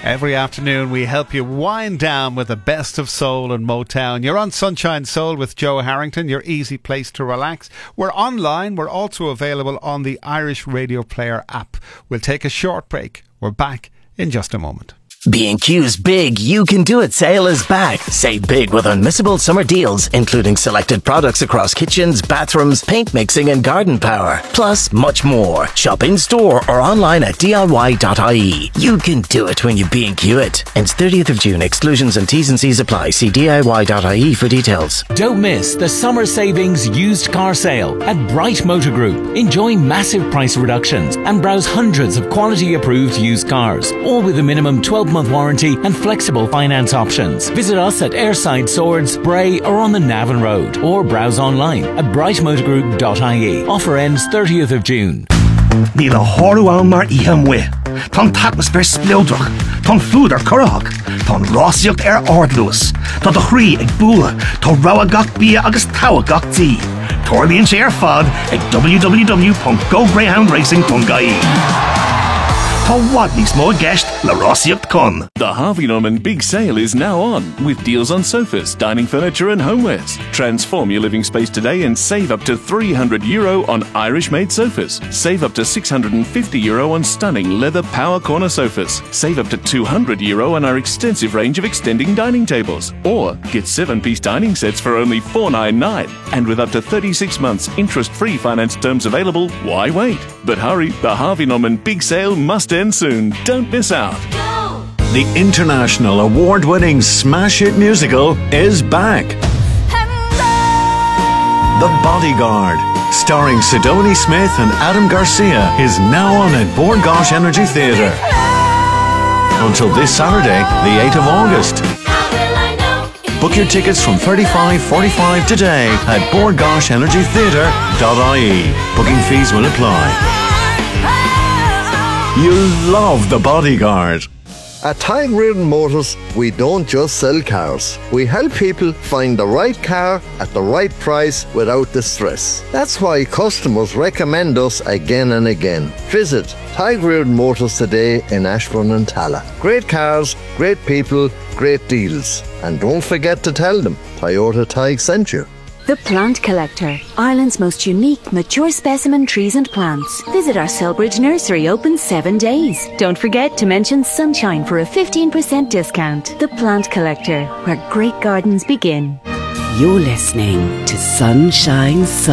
Every afternoon we help you wind down with the best of soul and Motown. You're on Sunshine Soul with Joe Harrington, your easy place to relax. We're online. We're also available on the Irish Radio Player app. We'll take a short break. We're back in just a moment. B&Q's Big You Can Do It sale is back. Save big with unmissable summer deals, including selected products across kitchens, bathrooms, paint mixing and garden power. Plus, much more. Shop in-store or online at diy.ie. You can do it when you B&Q it. Ends 30th of June. Exclusions and T's and C's apply. See diy.ie for details. Don't miss the summer savings used car sale at Bright Motor Group. Enjoy massive price reductions and browse hundreds of quality approved used cars, all with a minimum 12-month warranty and flexible finance options. Visit us at Airside Swords, Bray or on the Navan Road, or browse online at brightmotorgroup.ie. Offer ends 30th of June. Níl a chorú an mar íham we. Tá atmosfér splódrach, tá food ar currach, tá rásaíocht ardlúas, tá do chrí ag búla, tá rogha gach bia agus tawa gach tí. Torlíonn sé ar fad ag www.gogreyhoundracing.ie. Tá what níos mó gceist le rásaíocht con. The Harvey Norman Big Sale is now on, with deals on sofas, dining furniture and homewares. Transform your living space today and save up to €300 on Irish-made sofas. Save up to €650 on stunning leather power corner sofas. Save up to €200 on our extensive range of extending dining tables. Or get 7-piece dining sets for only $499. And with up to 36 months interest-free finance terms available, why wait? But hurry, the Harvey Norman Big Sale must end soon. Don't miss out. The international award-winning smash hit musical is back. The Bodyguard, starring Sidonie Smith and Adam Garcia, is now on at Bord Gáis Energy Theatre until this Saturday, the 8th of August. Book your tickets from $35.45 today at bordgaishenergytheatre.ie. Booking fees will apply. You'll love The Bodyguard. At Tig Reardon Motors, we don't just sell cars. We help people find the right car at the right price without the stress. That's why customers recommend us again and again. Visit Tig Reardon Motors today in Ashbourne and Tala. Great cars, great people, great deals. And don't forget to tell them Toyota Tig sent you. The Plant Collector, Ireland's most unique, mature specimen trees and plants. Visit our Selbridge nursery, open 7 days. Don't forget to mention Sunshine for a 15% discount. The Plant Collector, where great gardens begin. You're listening to Sunshine Soul.